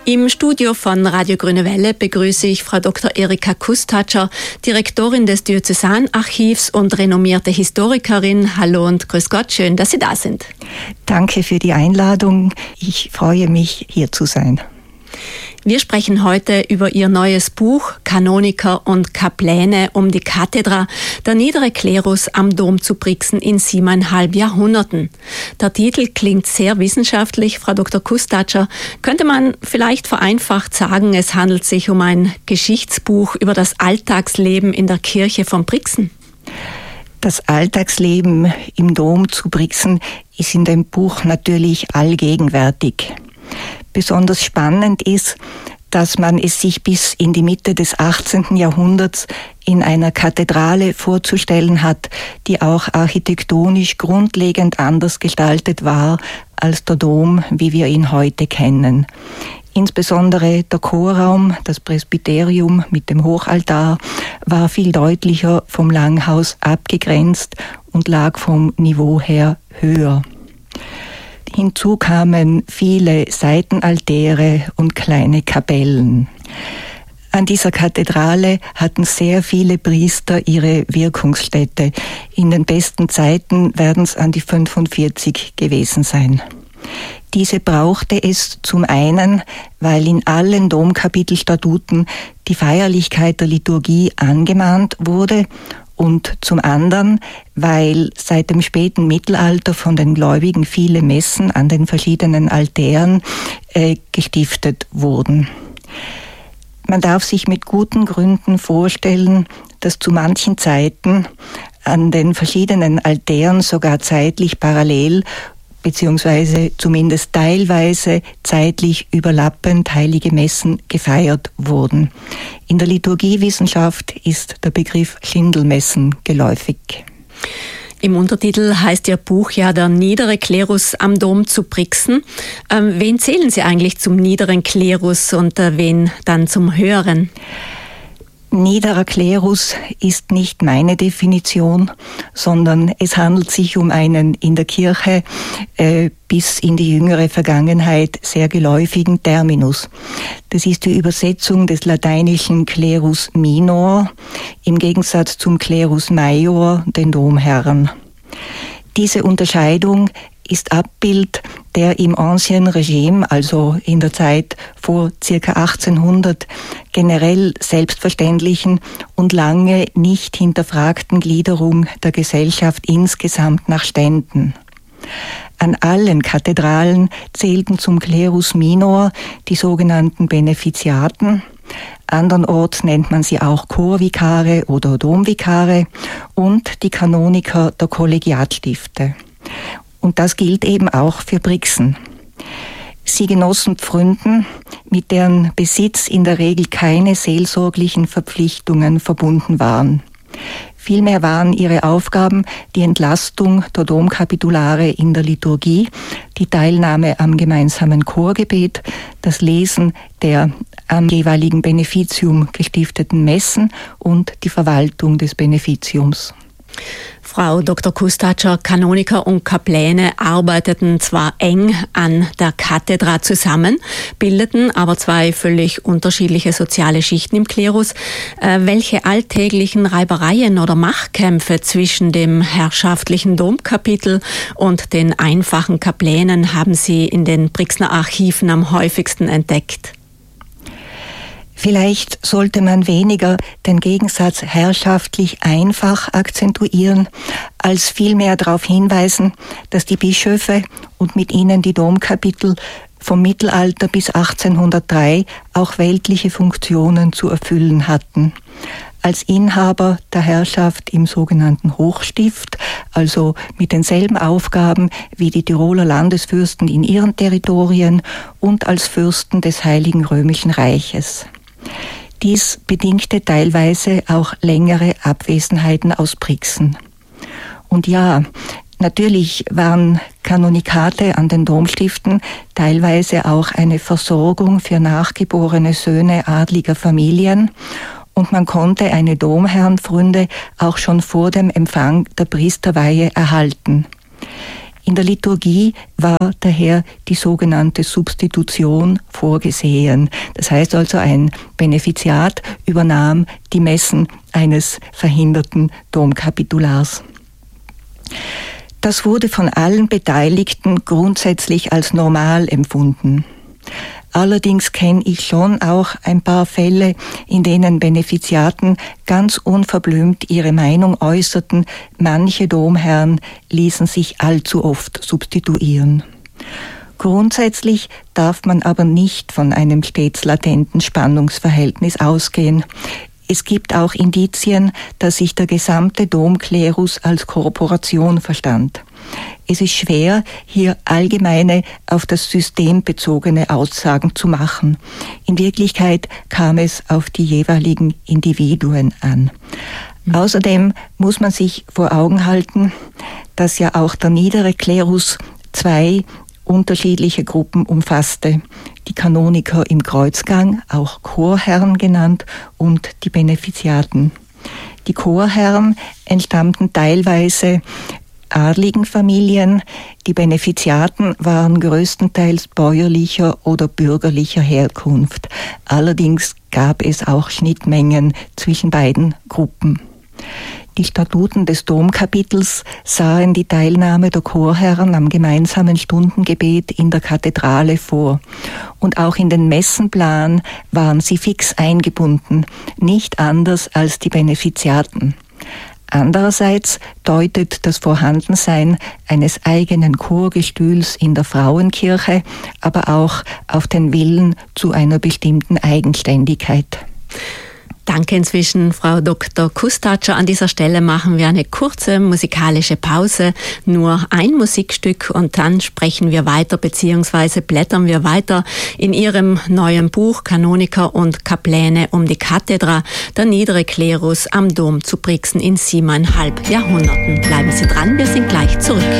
Im Studio von Radio Grüne Welle begrüße ich Frau Dr. Erika Kustatscher, Direktorin des Diözesanarchivs und renommierte Historikerin. Hallo und grüß Gott, schön, dass Sie da sind. Danke für die Einladung. Ich freue mich, hier zu sein. Wir sprechen heute über Ihr neues Buch Kanoniker und Kapläne um die Kathedra, der niedere Klerus am Dom zu Brixen in 7,5 Jahrhunderten. Der Titel klingt sehr wissenschaftlich, Frau Dr. Kustatscher. Könnte man vielleicht vereinfacht sagen, es handelt sich um ein Geschichtsbuch über das Alltagsleben in der Kirche von Brixen? Das Alltagsleben im Dom zu Brixen ist in dem Buch natürlich allgegenwärtig. Besonders spannend ist, dass man es sich bis in die Mitte des 18. Jahrhunderts in einer Kathedrale vorzustellen hat, die auch architektonisch grundlegend anders gestaltet war als der Dom, wie wir ihn heute kennen. Insbesondere der Chorraum, das Presbyterium mit dem Hochaltar, war viel deutlicher vom Langhaus abgegrenzt und lag vom Niveau her höher. Hinzu kamen viele Seitenaltäre und kleine Kapellen. An dieser Kathedrale hatten sehr viele Priester ihre Wirkungsstätte. In den besten Zeiten werden es an die 45 gewesen sein. Diese brauchte es zum einen, weil in allen Domkapitelstatuten die Feierlichkeit der Liturgie angemahnt wurde, und zum anderen, weil seit dem späten Mittelalter von den Gläubigen viele Messen an den verschiedenen Altären gestiftet wurden. Man darf sich mit guten Gründen vorstellen, dass zu manchen Zeiten an den verschiedenen Altären sogar zeitlich parallel beziehungsweise zumindest teilweise zeitlich überlappend heilige Messen gefeiert wurden. In der Liturgiewissenschaft ist der Begriff Schindelmessen geläufig. Im Untertitel heißt Ihr Buch ja der niedere Klerus am Dom zu Brixen. Wen zählen Sie eigentlich zum niederen Klerus und wen dann zum höheren? Niederer Klerus ist nicht meine Definition, sondern es handelt sich um einen in der Kirche bis in die jüngere Vergangenheit sehr geläufigen Terminus. Das ist die Übersetzung des lateinischen Clerus minor im Gegensatz zum Clerus major, den Domherren. Diese Unterscheidung ist Abbild der im Ancien Regime, also in der Zeit vor ca. 1800, generell selbstverständlichen und lange nicht hinterfragten Gliederung der Gesellschaft insgesamt nach Ständen. An allen Kathedralen zählten zum Clerus minor die sogenannten Benefiziaten. Andernorts nennt man sie auch Chorvikare oder Domvikare und die Kanoniker der Kollegiatstifte. Und das gilt eben auch für Brixen. Sie genossen Pfründen, mit deren Besitz in der Regel keine seelsorglichen Verpflichtungen verbunden waren. Vielmehr waren ihre Aufgaben die Entlastung der Domkapitulare in der Liturgie, die Teilnahme am gemeinsamen Chorgebet, das Lesen der am jeweiligen Beneficium gestifteten Messen und die Verwaltung des Beneficiums. Frau Dr. Kustatscher, Kanoniker und Kapläne arbeiteten zwar eng an der Kathedra zusammen, bildeten aber zwei völlig unterschiedliche soziale Schichten im Klerus. Welche alltäglichen Reibereien oder Machtkämpfe zwischen dem herrschaftlichen Domkapitel und den einfachen Kaplänen haben Sie in den Brixner Archiven am häufigsten entdeckt? Vielleicht sollte man weniger den Gegensatz herrschaftlich einfach akzentuieren, als vielmehr darauf hinweisen, dass die Bischöfe und mit ihnen die Domkapitel vom Mittelalter bis 1803 auch weltliche Funktionen zu erfüllen hatten. Als Inhaber der Herrschaft im sogenannten Hochstift, also mit denselben Aufgaben wie die Tiroler Landesfürsten in ihren Territorien und als Fürsten des Heiligen Römischen Reiches. Dies bedingte teilweise auch längere Abwesenheiten aus Brixen. Und ja, natürlich waren Kanonikate an den Domstiften teilweise auch eine Versorgung für nachgeborene Söhne adliger Familien und man konnte eine Domherrenpfründe auch schon vor dem Empfang der Priesterweihe erhalten. In der Liturgie war daher die sogenannte Substitution vorgesehen. Das heißt also, ein Benefiziat übernahm die Messen eines verhinderten Domkapitulars. Das wurde von allen Beteiligten grundsätzlich als normal empfunden. Allerdings kenne ich schon auch ein paar Fälle, in denen Benefiziaten ganz unverblümt ihre Meinung äußerten, manche Domherren ließen sich allzu oft substituieren. Grundsätzlich darf man aber nicht von einem stets latenten Spannungsverhältnis ausgehen. Es gibt auch Indizien, dass sich der gesamte Domklerus als Korporation verstand. Es ist schwer, hier allgemeine auf das System bezogene Aussagen zu machen. In Wirklichkeit kam es auf die jeweiligen Individuen an. Außerdem muss man sich vor Augen halten, dass ja auch der niedere Klerus zwei unterschiedliche Gruppen umfasste. Die Kanoniker im Kreuzgang, auch Chorherren genannt, und die Benefiziaten. Die Chorherren entstammten teilweise adligen Familien, die Benefiziaten waren größtenteils bäuerlicher oder bürgerlicher Herkunft. Allerdings gab es auch Schnittmengen zwischen beiden Gruppen. Die Statuten des Domkapitels sahen die Teilnahme der Chorherren am gemeinsamen Stundengebet in der Kathedrale vor. Und auch in den Messenplan waren sie fix eingebunden, nicht anders als die Benefiziaten. Andererseits deutet das Vorhandensein eines eigenen Chorgestühls in der Frauenkirche aber auch auf den Willen zu einer bestimmten Eigenständigkeit. Danke inzwischen, Frau Dr. Kustatscher. An dieser Stelle machen wir eine kurze musikalische Pause, nur ein Musikstück, und dann sprechen wir weiter bzw. blättern wir weiter in Ihrem neuen Buch Kanoniker und Kapläne um die Kathedra, der niedere Klerus am Dom zu Brixen in 7,5 Jahrhunderten. Bleiben Sie dran, wir sind gleich zurück.